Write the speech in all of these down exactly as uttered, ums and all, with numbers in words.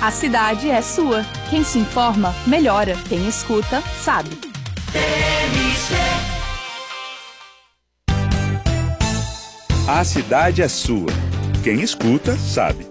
A cidade é sua. Quem se informa, melhora. Quem escuta, sabe. A cidade é sua. Quem escuta, sabe.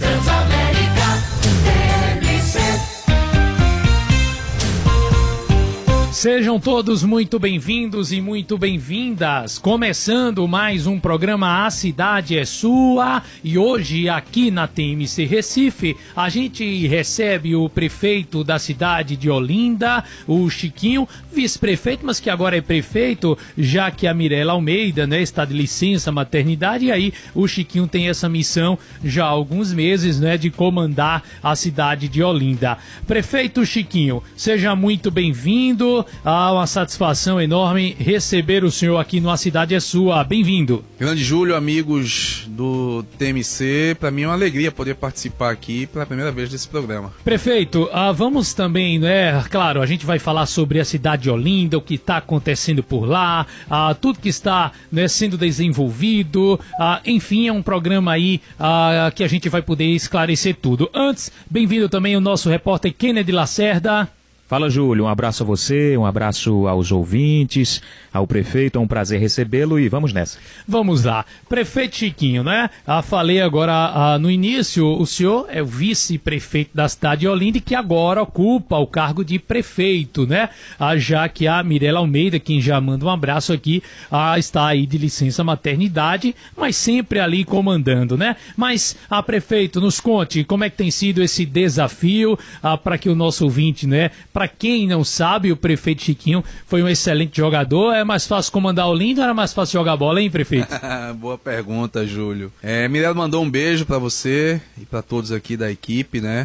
Sejam todos muito bem-vindos e muito bem-vindas. Começando mais um programa A Cidade é Sua. E hoje aqui na T M C Recife, a gente recebe o prefeito da cidade de Olinda, o Chiquinho, vice-prefeito, mas que agora é prefeito, já que a Mirela Almeida, né, está de licença maternidade. E aí o Chiquinho tem essa missão já há alguns meses, né, de comandar a cidade de Olinda. Prefeito Chiquinho, seja muito bem-vindo. Ah, uma satisfação enorme receber o senhor aqui no A Cidade é Sua. Bem-vindo. Grande Júlio, amigos do T M C, para mim é uma alegria poder participar aqui pela primeira vez desse programa. Prefeito, ah, vamos também, né, claro, a gente vai falar sobre a cidade de Olinda, o que está acontecendo por lá, ah, tudo que está, né, sendo desenvolvido, ah, enfim, é um programa aí ah, que a gente vai poder esclarecer tudo. Antes, bem-vindo também o nosso repórter Kennedy Lacerda. Fala, Júlio, um abraço a você, um abraço aos ouvintes, ao prefeito, é um prazer recebê-lo e vamos nessa. Vamos lá. Prefeito Chiquinho, né? Ah, falei agora ah, no início, o senhor é o vice-prefeito da cidade de Olinda, que agora ocupa o cargo de prefeito, né? Ah, já que a Mirela Almeida, quem já manda um abraço aqui, ah, está aí de licença maternidade, mas sempre ali comandando, né? Mas, ah, prefeito, nos conte como é que tem sido esse desafio ah, para que o nosso ouvinte, né? Para quem não sabe, o prefeito Chiquinho foi um excelente jogador. É mais fácil comandar Olinda ou era mais fácil jogar bola, hein, prefeito? Boa pergunta, Júlio. É, Mirela mandou um beijo para você e para todos aqui da equipe, né?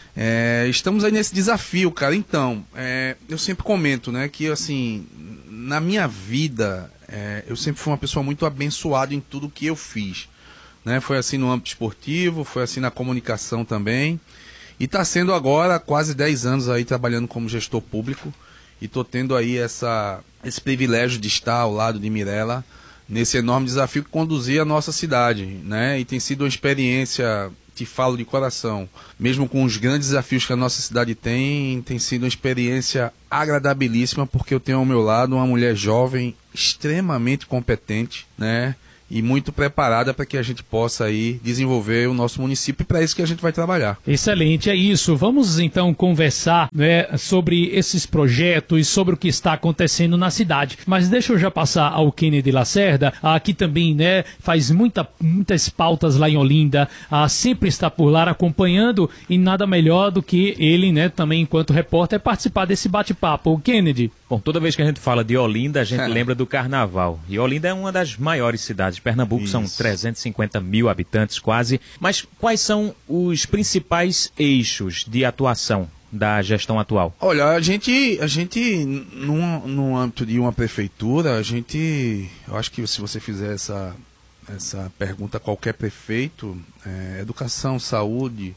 É, estamos aí nesse desafio, cara. Então, é, eu sempre comento, né, que assim, na minha vida, é, eu sempre fui uma pessoa muito abençoada em tudo que eu fiz, né? Foi assim no âmbito esportivo, foi assim na comunicação também. E está sendo agora quase dez anos aí trabalhando como gestor público e estou tendo aí essa, esse privilégio de estar ao lado de Mirela nesse enorme desafio que conduzir a nossa cidade, né? E tem sido uma experiência, te falo de coração, mesmo com os grandes desafios que a nossa cidade tem, tem sido uma experiência agradabilíssima, porque eu tenho ao meu lado uma mulher jovem extremamente competente, né? E muito preparada para que a gente possa aí desenvolver o nosso município, e para isso que a gente vai trabalhar. Excelente, é isso. Vamos então conversar, né, sobre esses projetos, sobre o que está acontecendo na cidade. Mas deixa eu já passar ao Kennedy Lacerda, aqui também, né, faz muita, muitas pautas lá em Olinda, ah, sempre está por lá acompanhando, e nada melhor do que ele, né, também enquanto repórter, participar desse bate-papo. O Kennedy. Bom, toda vez que a gente fala de Olinda, a gente é. lembra do Carnaval. E Olinda é uma das maiores cidades de Pernambuco, Isso. são trezentos e cinquenta mil habitantes quase. Mas quais são os principais eixos de atuação da gestão atual? Olha, a gente, a gente no, no âmbito de uma prefeitura, a gente, eu acho que se você fizer essa, essa pergunta a qualquer prefeito, é, educação, saúde,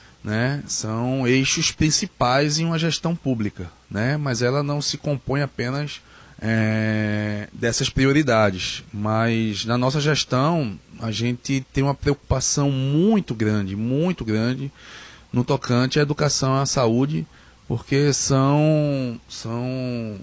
né, são eixos principais em uma gestão pública, né, mas ela não se compõe apenas é, dessas prioridades, mas na nossa gestão a gente tem uma preocupação muito grande, muito grande no tocante à educação e à saúde, porque são, são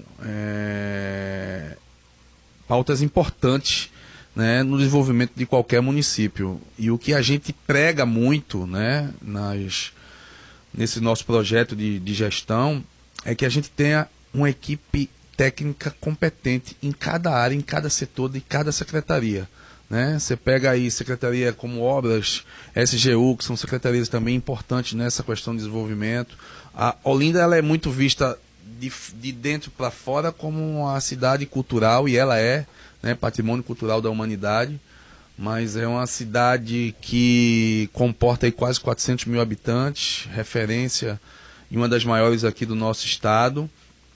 é, pautas importantes, né, no desenvolvimento de qualquer município. E o que a gente prega muito, né, nas, nesse nosso projeto de, de gestão é que a gente tenha uma equipe técnica competente em cada área, em cada setor de cada secretaria, né? Você pega aí secretaria como Obras, S G U, que são secretarias também importantes nessa questão de desenvolvimento. A Olinda, ela é muito vista de, de dentro para fora como uma cidade cultural, e ela é, né, patrimônio cultural da humanidade, mas é uma cidade que comporta aí quase quatrocentos mil habitantes, referência em uma das maiores aqui do nosso estado.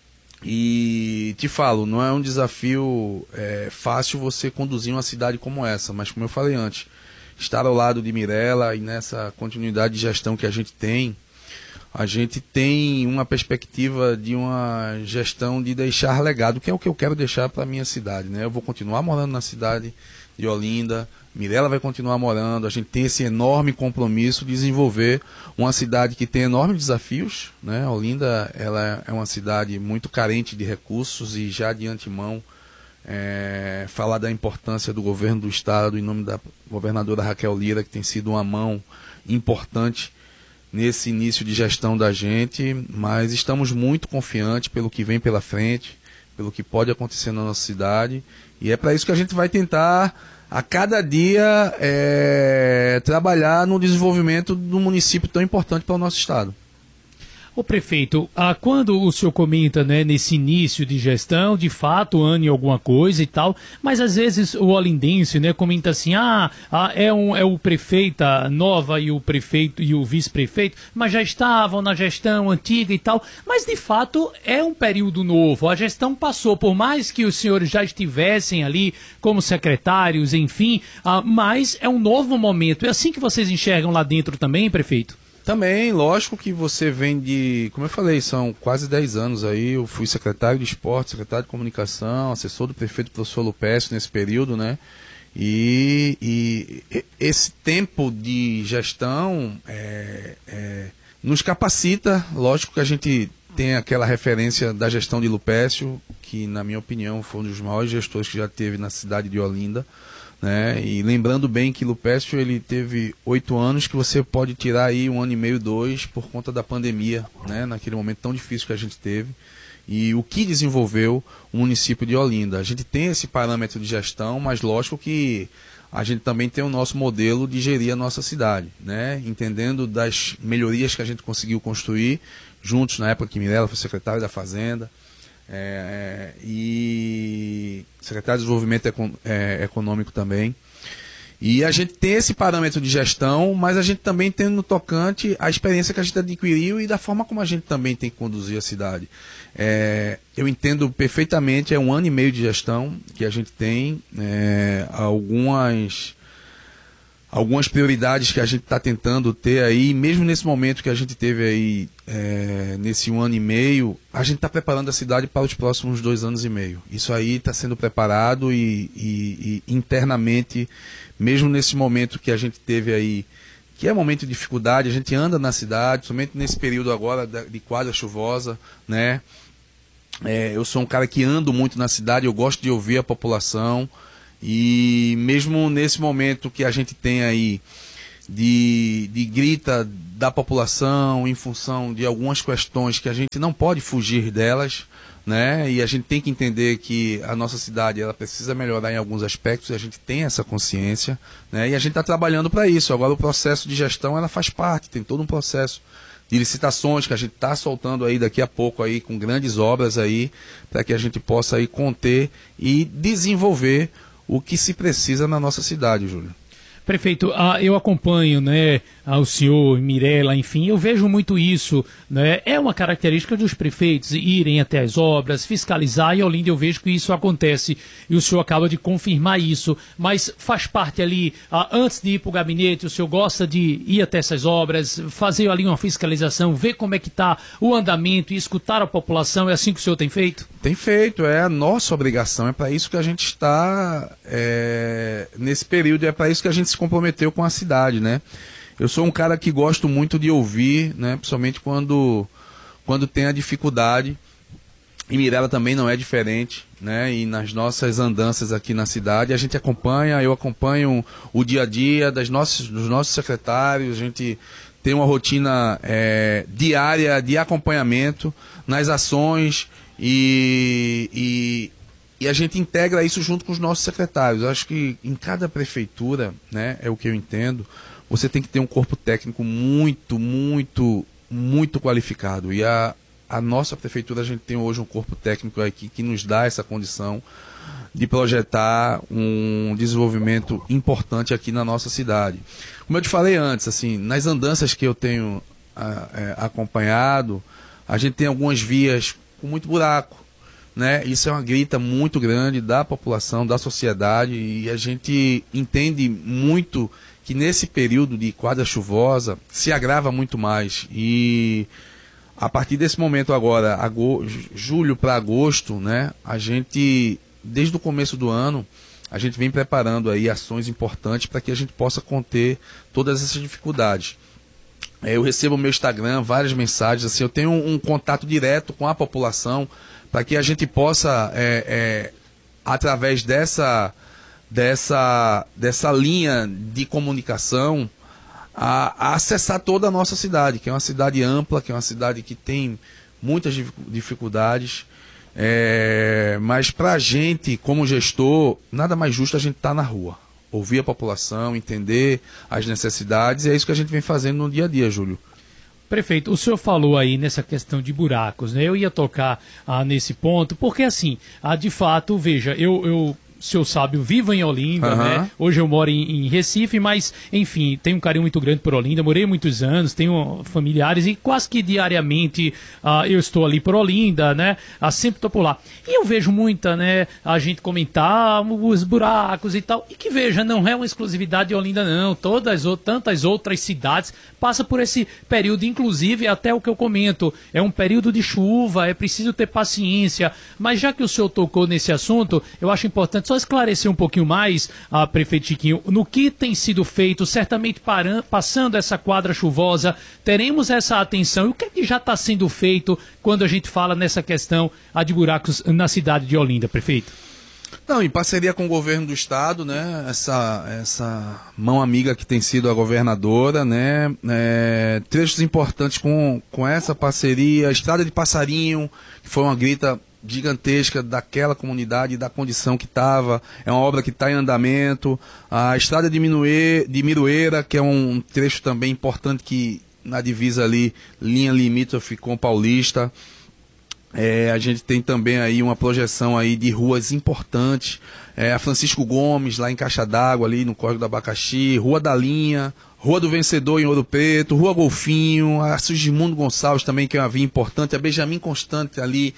E te falo, não é um desafio é, fácil você conduzir uma cidade como essa, mas como eu falei antes, estar ao lado de Mirela e nessa continuidade de gestão que a gente tem, a gente tem uma perspectiva de uma gestão de deixar legado, que é o que eu quero deixar para a minha cidade, né? Eu vou continuar morando na cidade de Olinda, Mirela vai continuar morando, a gente tem esse enorme compromisso de desenvolver uma cidade que tem enormes desafios, né? Olinda, ela é uma cidade muito carente de recursos e já de antemão é, falar da importância do governo do estado em nome da governadora Raquel Lira, que tem sido uma mão importante nesse início de gestão da gente, mas estamos muito confiantes pelo que vem pela frente, pelo que pode acontecer na nossa cidade, e é para isso que a gente vai tentar a cada dia é, trabalhar no desenvolvimento do município tão importante para o nosso estado. Ô prefeito, ah, quando o senhor comenta, né, nesse início de gestão, de fato, ane alguma coisa e tal, mas às vezes o olindense, né, comenta assim, ah, ah é, um, é o prefeita nova e o prefeito e o vice-prefeito, mas já estavam na gestão antiga e tal, mas de fato é um período novo, a gestão passou, por mais que os senhores já estivessem ali como secretários, enfim, ah, mas é um novo momento, é assim que vocês enxergam lá dentro também, prefeito? Também, lógico que você vem de, como eu falei, são quase dez anos aí, eu fui secretário de esporte, secretário de comunicação, assessor do prefeito professor Lupécio nesse período, né? E, e esse tempo de gestão é, é, nos capacita, lógico que a gente tem aquela referência da gestão de Lupécio, que na minha opinião foi um dos maiores gestores que já teve na cidade de Olinda. Né? E lembrando bem que Lupécio ele teve oito anos, que você pode tirar aí um ano e meio, dois, por conta da pandemia, né? Naquele momento tão difícil que a gente teve. E o que desenvolveu o município de Olinda. A gente tem esse parâmetro de gestão, mas lógico que a gente também tem o nosso modelo de gerir a nossa cidade, né? Entendendo das melhorias que a gente conseguiu construir, juntos na época que Mirela foi secretária da Fazenda. É, e secretário de Desenvolvimento Econ é, Econômico também. E a gente tem esse parâmetro de gestão, mas a gente também tem no tocante a experiência que a gente adquiriu e da forma como a gente também tem que conduzir a cidade. É, eu entendo perfeitamente, é um ano e meio de gestão que a gente tem, é, algumas... algumas prioridades que a gente está tentando ter aí, mesmo nesse momento que a gente teve aí, é, nesse um ano e meio, a gente está preparando a cidade para os próximos dois anos e meio. Isso aí está sendo preparado e, e, e internamente, mesmo nesse momento que a gente teve aí, que é um momento de dificuldade, a gente anda na cidade, somente nesse período agora de quadra chuvosa, né? É, eu sou um cara que ando muito na cidade, eu gosto de ouvir a população. E mesmo nesse momento que a gente tem aí de, de grita da população em função de algumas questões que a gente não pode fugir delas, né? E a gente tem que entender que a nossa cidade ela precisa melhorar em alguns aspectos, e a gente tem essa consciência, né? E a gente está trabalhando para isso. Agora o processo de gestão ela faz parte, tem todo um processo de licitações que a gente está soltando aí daqui a pouco aí com grandes obras aí para que a gente possa aí conter e desenvolver o que se precisa na nossa cidade, Júlio. Prefeito, ah, eu acompanho, né, o senhor, Mirela, enfim, eu vejo muito isso, né, é uma característica dos prefeitos irem até as obras, fiscalizar, e Olinda eu vejo que isso acontece, e o senhor acaba de confirmar isso, mas faz parte ali, ah, antes de ir para o gabinete, o senhor gosta de ir até essas obras, fazer ali uma fiscalização, ver como é que está o andamento e escutar a população, é assim que o senhor tem feito? Tem feito, é a nossa obrigação, é para isso que a gente está é, nesse período, é para isso que a gente se comprometeu com a cidade, né? Eu sou um cara que gosto muito de ouvir, né? Principalmente quando, quando tem a dificuldade, e Mirela também não é diferente, né? E nas nossas andanças aqui na cidade, a gente acompanha, eu acompanho o dia a dia das nossas, dos nossos secretários, a gente tem uma rotina é, diária de acompanhamento nas ações, e, e, e a gente integra isso junto com os nossos secretários. Eu acho que em cada prefeitura, né, é o que eu entendo, você tem que ter um corpo técnico muito, muito, muito qualificado. E a, a nossa prefeitura, a gente tem hoje um corpo técnico aqui que nos dá essa condição de projetar um desenvolvimento importante aqui na nossa cidade. Como eu te falei antes, assim, nas andanças que eu tenho a, é, acompanhado, a gente tem algumas vias com muito buraco, né? Isso é uma grita muito grande da população, da sociedade, e a gente entende muito que nesse período de quadra chuvosa se agrava muito mais. E a partir desse momento agora, agosto, julho para agosto, né? A gente, desde o começo do ano, a gente vem preparando aí ações importantes para que a gente possa conter todas essas dificuldades. É, eu recebo no meu Instagram várias mensagens, assim, eu tenho um, um contato direto com a população para que a gente possa, é, é, através dessa, dessa, dessa linha de comunicação, a, a acessar toda a nossa cidade, que é uma cidade ampla, que é uma cidade que tem muitas dificuldades. É, mas para a gente, como gestor, nada mais justo a gente estar tá na rua, ouvir a população, entender as necessidades, e é isso que a gente vem fazendo no dia a dia, Júlio. Prefeito, o senhor falou aí nessa questão de buracos, né? Eu ia tocar ah, nesse ponto, porque assim, ah, de fato, veja, eu... eu... o senhor sabe, eu vivo em Olinda, uhum. né? Hoje eu moro em, em Recife, mas, enfim, tenho um carinho muito grande por Olinda. Morei muitos anos, tenho familiares e quase que diariamente uh, eu estou ali por Olinda, né? Uh, sempre estou por lá. E eu vejo muita, né, a gente comentar os buracos e tal. E que, veja, não é uma exclusividade de Olinda, não. Todas, tantas outras cidades passam por esse período, inclusive, até o que eu comento, é um período de chuva, é preciso ter paciência. Mas já que o senhor tocou nesse assunto, eu acho importante só esclarecer um pouquinho mais, a prefeito Chiquinho, no que tem sido feito, certamente param, passando essa quadra chuvosa, teremos essa atenção. E o que, é que já está sendo feito quando a gente fala nessa questão a de buracos na cidade de Olinda, prefeito? Não, em parceria com o governo do estado, né, essa, essa mão amiga que tem sido a governadora, né, é, trechos importantes com, com essa parceria, a Estrada de Passarinho, que foi uma grita gigantesca daquela comunidade, da condição que estava, é uma obra que está em andamento, a estrada de, Minuê, de Miroeira, que é um trecho também importante que na divisa ali, linha limítrofe com Paulista, é, a gente tem também aí uma projeção aí de ruas importantes, é, a Francisco Gomes, lá em Caixa d'Água, ali no Córrego do Abacaxi, Rua da Linha, Rua do Vencedor em Ouro Preto, Rua Golfinho, a Sigismundo Gonçalves também, que é uma via importante, a Benjamin Constante ali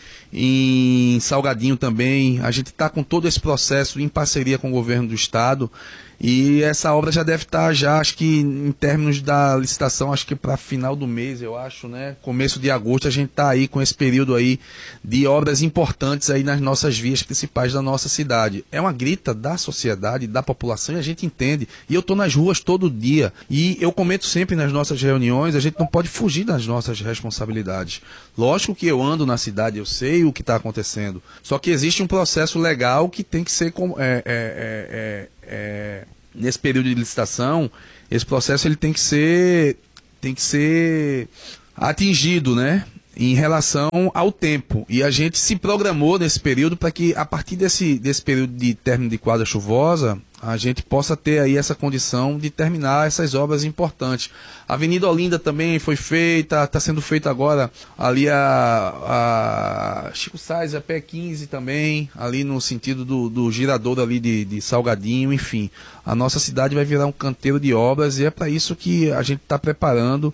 em Salgadinho também. A gente está com todo esse processo em parceria com o governo do estado e essa obra já deve estar, já acho que em termos da licitação, acho que para final do mês, eu acho, né? Começo de agosto, a gente está aí com esse período aí de obras importantes aí nas nossas vias principais da nossa cidade. É uma grita da sociedade, da população, e a gente entende. E eu estou nas ruas todo dia. E eu comento sempre nas nossas reuniões, a gente não pode fugir das nossas responsabilidades. Lógico que eu ando na cidade, eu sei o que está acontecendo. Só que existe um processo legal que tem que ser... É, é, é, é, nesse período de licitação, esse processo ele tem que ser, tem que ser atingido, né? Em relação ao tempo. E a gente se programou nesse período para que, a partir desse, desse período de término de quadra chuvosa, a gente possa ter aí essa condição de terminar essas obras importantes. A Avenida Olinda também foi feita, está sendo feita agora ali a, a Chico Sainz, a P quinze também, ali no sentido do, do girador ali de, de Salgadinho, enfim. A nossa cidade vai virar um canteiro de obras e é para isso que a gente está preparando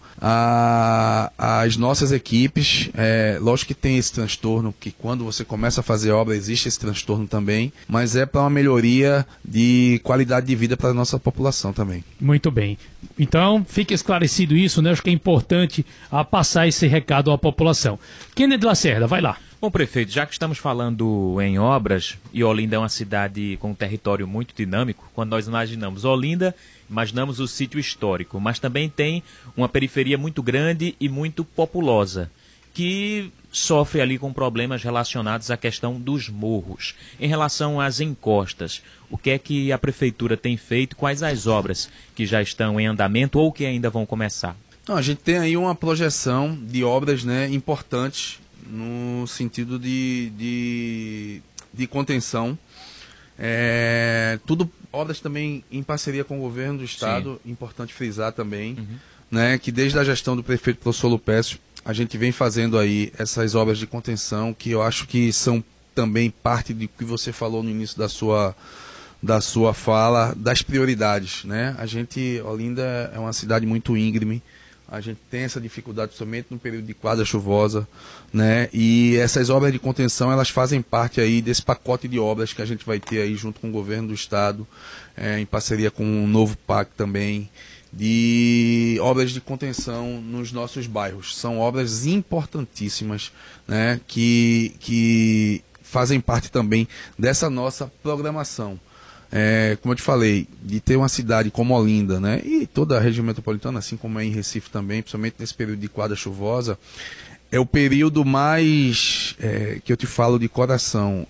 a, as nossas equipes. É, lógico que tem esse transtorno, que quando você começa a fazer obra existe esse transtorno também, mas é para uma melhoria de qualidade de vida para a nossa população também. Muito bem. Então, fique esclarecido isso, né? Acho que é importante a passar esse recado à população. Kennedy Lacerda, vai lá. Bom, prefeito, já que estamos falando em obras, e Olinda é uma cidade com um território muito dinâmico, quando nós imaginamos Olinda, imaginamos o sítio histórico, mas também tem uma periferia muito grande e muito populosa, que sofre ali com problemas relacionados à questão dos morros. Em relação às encostas, o que é que a prefeitura tem feito, quais as obras que já estão em andamento ou que ainda vão começar? Não, a gente tem aí uma projeção de obras, né, importantes no sentido de, de, de contenção. É, tudo obras também em parceria com o governo do estado, sim. Importante frisar também, uhum. né, que desde a gestão do prefeito professor Lupécio, a gente vem fazendo aí essas obras de contenção, que eu acho que são também parte do que você falou no início da sua, da sua fala, das prioridades, né? A gente, Olinda é uma cidade muito íngreme, a gente tem essa dificuldade somente no período de quadra chuvosa, né? E essas obras de contenção, elas fazem parte aí desse pacote de obras que a gente vai ter aí junto com o governo do estado, é, em parceria com o novo P A C também, de obras de contenção nos nossos bairros. São obras importantíssimas, né, que, que fazem parte também dessa nossa programação. É, como eu te falei, de ter uma cidade como Olinda, né, e toda a região metropolitana, assim como é em Recife também, principalmente nesse período de quadra chuvosa, é o período mais, é, que eu te falo de coração,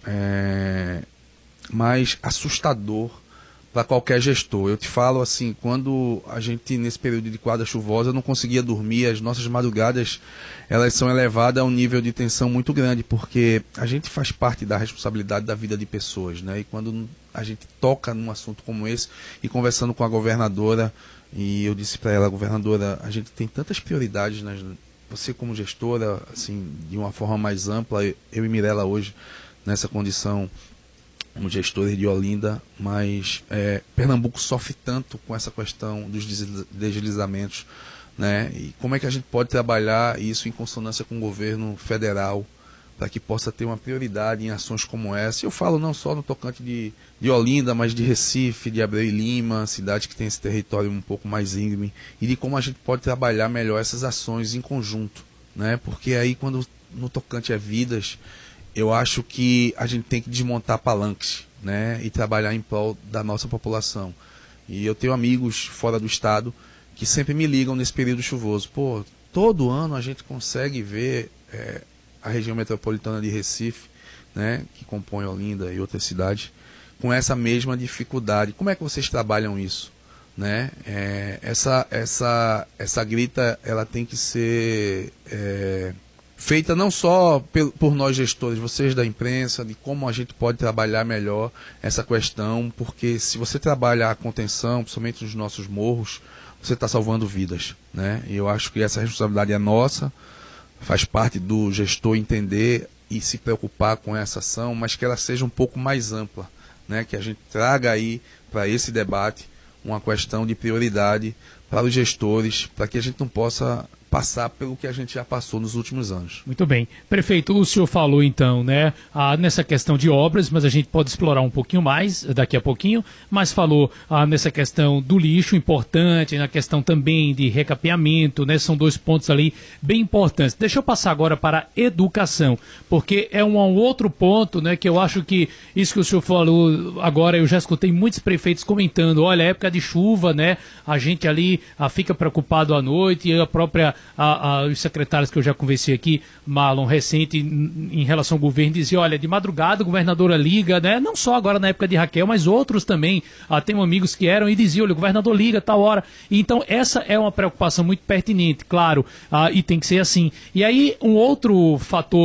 é, mais assustador para qualquer gestor. Eu te falo assim, quando a gente nesse período de quadra chuvosa não conseguia dormir, as nossas madrugadas elas são elevadas a um nível de tensão muito grande, porque a gente faz parte da responsabilidade da vida de pessoas, né? E quando a gente toca num assunto como esse, e conversando com a governadora, e eu disse para ela, governadora, a gente tem tantas prioridades, né? Você como gestora, assim, de uma forma mais ampla, eu e Mirella hoje nessa condição como gestores de Olinda, mas é, Pernambuco sofre tanto com essa questão dos deslizamentos, né? E como é que a gente pode trabalhar isso em consonância com o governo federal para que possa ter uma prioridade em ações como essa? Eu falo não só no tocante de, de Olinda, mas de Recife, de Abreu e Lima, cidades que têm esse território um pouco mais íngreme, e de como a gente pode trabalhar melhor essas ações em conjunto, né? Porque aí quando no tocante a vidas, eu acho que a gente tem que desmontar palanques, né, e trabalhar em prol da nossa população. E eu tenho amigos fora do estado que sempre me ligam nesse período chuvoso. Pô, todo ano a gente consegue ver é, a região metropolitana de Recife, né, que compõe Olinda e outras cidades, com essa mesma dificuldade. Como é que vocês trabalham isso? Né? É, essa, essa, essa grita ela tem que ser... É, feita não só por nós gestores, vocês da imprensa, de como a gente pode trabalhar melhor essa questão, porque se você trabalha a contenção, principalmente nos nossos morros, você está salvando vidas, né? E eu acho que essa responsabilidade é nossa, faz parte do gestor entender e se preocupar com essa ação, mas que ela seja um pouco mais ampla, né? Que a gente traga aí para esse debate uma questão de prioridade para os gestores, para que a gente não possa passar pelo que a gente já passou nos últimos anos. Muito bem. Prefeito, o senhor falou então, né, ah, nessa questão de obras, mas a gente pode explorar um pouquinho mais daqui a pouquinho, mas falou ah, nessa questão do lixo importante, na questão também de recapeamento, né, são dois pontos ali bem importantes. Deixa eu passar agora para a educação, porque é um, um outro ponto, né, que eu acho que isso que o senhor falou agora, eu já escutei muitos prefeitos comentando, olha, época de chuva, né, a gente ali ah, fica preocupado à noite, e a própria A, a, os secretários que eu já conversei aqui, Marlon, recente, em, em relação ao governo, dizia, olha, de madrugada a governadora liga, né? Não só agora na época de Raquel, mas outros também. Ah, tem amigos que eram e diziam, olha, o governador liga tal hora. Então, essa é uma preocupação muito pertinente, claro, ah, e tem que ser assim. E aí, um outro fator